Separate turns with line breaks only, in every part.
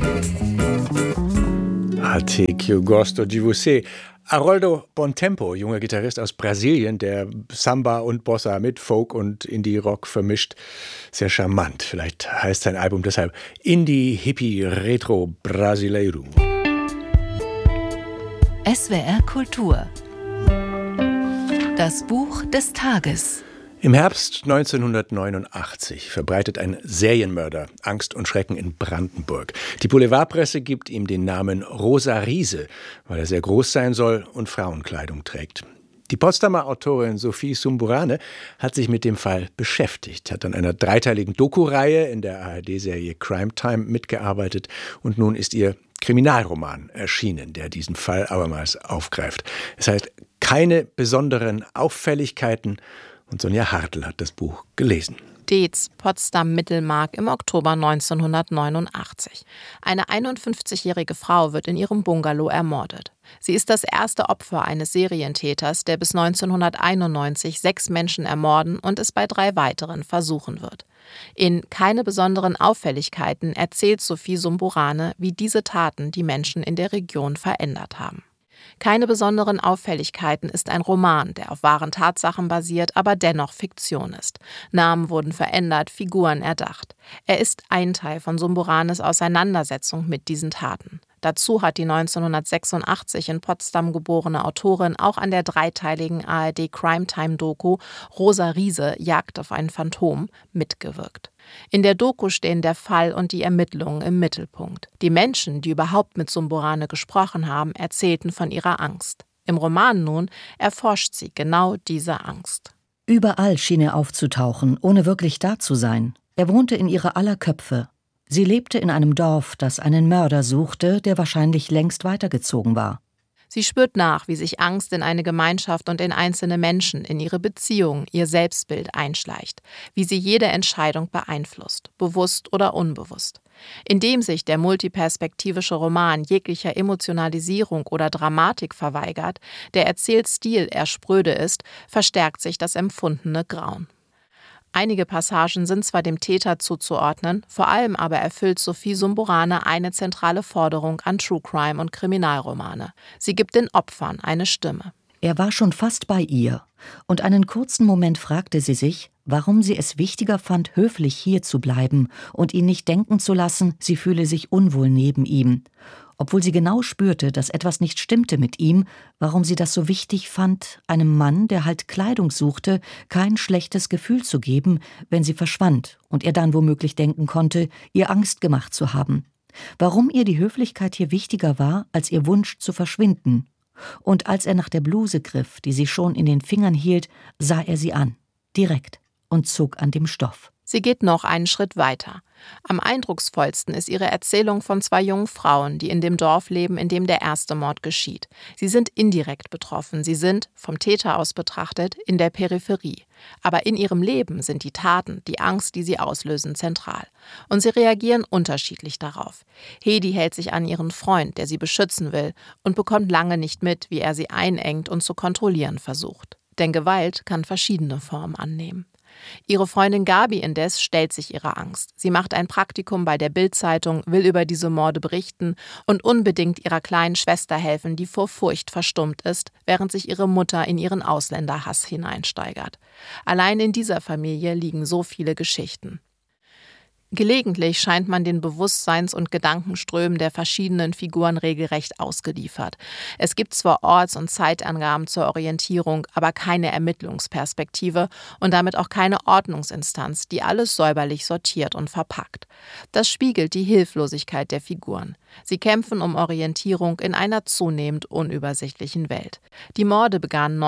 Até que eu gosto de você. Haroldo Bontempo, junger Gitarrist aus Brasilien, der Samba und Bossa mit Folk und Indie-Rock vermischt. Sehr charmant. Vielleicht heißt sein Album deshalb Indie Hippie Retro Brasileiro.
SWR Kultur. Das Buch des Tages.
Im Herbst 1989 verbreitet ein Serienmörder Angst und Schrecken in Brandenburg. Die Boulevardpresse gibt ihm den Namen Rosa Riese, weil er sehr groß sein soll und Frauenkleidung trägt. Die Potsdamer Autorin Sophie Sumburane hat sich mit dem Fall beschäftigt, hat an einer dreiteiligen Doku-Reihe in der ARD-Serie Crime Time mitgearbeitet und nun ist ihr Kriminalroman erschienen, der diesen Fall abermals aufgreift. Es heißt Keine besonderen Auffälligkeiten. Und Sonja Hartl hat das Buch gelesen.
Deetz, Potsdam-Mittelmark im Oktober 1989. Eine 51-jährige Frau wird in ihrem Bungalow ermordet. Sie ist das erste Opfer eines Serientäters, der bis 1991 6 Menschen ermorden und es bei 3 weiteren versuchen wird. In Keine besonderen Auffälligkeiten erzählt Sophie Sumburane, wie diese Taten die Menschen in der Region verändert haben. Keine besonderen Auffälligkeiten ist ein Roman, der auf wahren Tatsachen basiert, aber dennoch Fiktion ist. Namen wurden verändert, Figuren erdacht. Er ist ein Teil von Sumburanes Auseinandersetzung mit diesen Taten. Dazu hat die 1986 in Potsdam geborene Autorin auch an der dreiteiligen ARD Crime-Time-Doku Rosa Riese – Jagd auf ein Phantom mitgewirkt. In der Doku stehen der Fall und die Ermittlungen im Mittelpunkt. Die Menschen, die überhaupt mit Sumburane gesprochen haben, erzählten von ihrer Angst. Im Roman nun erforscht sie genau diese Angst.
Überall schien er aufzutauchen, ohne wirklich da zu sein. Er wohnte in ihrer aller Köpfe. Sie lebte in einem Dorf, das einen Mörder suchte, der wahrscheinlich längst weitergezogen war.
Sie spürt nach, wie sich Angst in eine Gemeinschaft und in einzelne Menschen, in ihre Beziehung, ihr Selbstbild einschleicht, wie sie jede Entscheidung beeinflusst, bewusst oder unbewusst. Indem sich der multiperspektivische Roman jeglicher Emotionalisierung oder Dramatik verweigert, der Erzählstil eher spröde ist, verstärkt sich das empfundene Grauen. Einige Passagen sind zwar dem Täter zuzuordnen, vor allem aber erfüllt Sophie Sumburane eine zentrale Forderung an True Crime und Kriminalromane. Sie gibt den Opfern eine Stimme.
Er war schon fast bei ihr, und einen kurzen Moment fragte sie sich, warum sie es wichtiger fand, höflich hier zu bleiben und ihn nicht denken zu lassen, sie fühle sich unwohl neben ihm. Obwohl sie genau spürte, dass etwas nicht stimmte mit ihm, warum sie das so wichtig fand, einem Mann, der halt Kleidung suchte, kein schlechtes Gefühl zu geben, wenn sie verschwand und er dann womöglich denken konnte, ihr Angst gemacht zu haben. Warum ihr die Höflichkeit hier wichtiger war, als ihr Wunsch zu verschwinden. Und als er nach der Bluse griff, die sie schon in den Fingern hielt, sah er sie an, direkt, und zog an dem Stoff.
Sie geht noch einen Schritt weiter. Am eindrucksvollsten ist ihre Erzählung von 2 jungen Frauen, die in dem Dorf leben, in dem der erste Mord geschieht. Sie sind indirekt betroffen, sie sind, vom Täter aus betrachtet, in der Peripherie. Aber in ihrem Leben sind die Taten, die Angst, die sie auslösen, zentral. Und sie reagieren unterschiedlich darauf. Hedi hält sich an ihren Freund, der sie beschützen will, und bekommt lange nicht mit, wie er sie einengt und zu kontrollieren versucht. Denn Gewalt kann verschiedene Formen annehmen. Ihre Freundin Gabi indes stellt sich ihrer Angst. Sie macht ein Praktikum bei der Bild-Zeitung, will über diese Morde berichten und unbedingt ihrer kleinen Schwester helfen, die vor Furcht verstummt ist, während sich ihre Mutter in ihren Ausländerhass hineinsteigert. Allein in dieser Familie liegen so viele Geschichten. Gelegentlich scheint man den Bewusstseins- und Gedankenströmen der verschiedenen Figuren regelrecht ausgeliefert. Es gibt zwar Orts- und Zeitangaben zur Orientierung, aber keine Ermittlungsperspektive und damit auch keine Ordnungsinstanz, die alles säuberlich sortiert und verpackt. Das spiegelt die Hilflosigkeit der Figuren. Sie kämpfen um Orientierung in einer zunehmend unübersichtlichen Welt. Die Morde begannen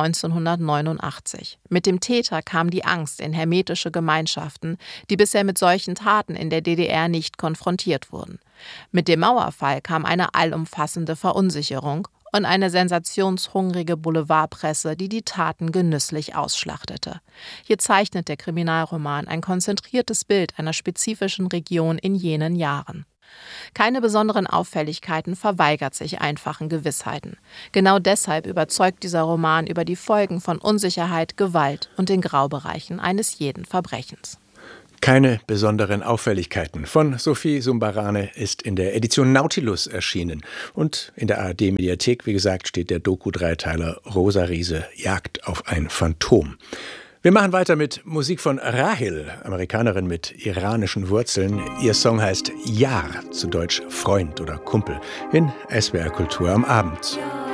1989. Mit dem Täter kam die Angst in hermetische Gemeinschaften, die bisher mit solchen Taten in der DDR nicht konfrontiert wurden. Mit dem Mauerfall kam eine allumfassende Verunsicherung und eine sensationshungrige Boulevardpresse, die die Taten genüsslich ausschlachtete. Hier zeichnet der Kriminalroman ein konzentriertes Bild einer spezifischen Region in jenen Jahren. Keine besonderen Auffälligkeiten, verweigert sich einfachen Gewissheiten. Genau deshalb überzeugt dieser Roman über die Folgen von Unsicherheit, Gewalt und den Graubereichen eines jeden Verbrechens.
Keine besonderen Auffälligkeiten von Sophie Sumbarane ist in der Edition Nautilus erschienen. Und in der ARD-Mediathek, wie gesagt, steht der Doku-Dreiteiler Rosa Riese Jagd auf ein Phantom. Wir machen weiter mit Musik von Rahil, Amerikanerin mit iranischen Wurzeln. Ihr Song heißt Yar, zu Deutsch Freund oder Kumpel, in SWR Kultur am Abend.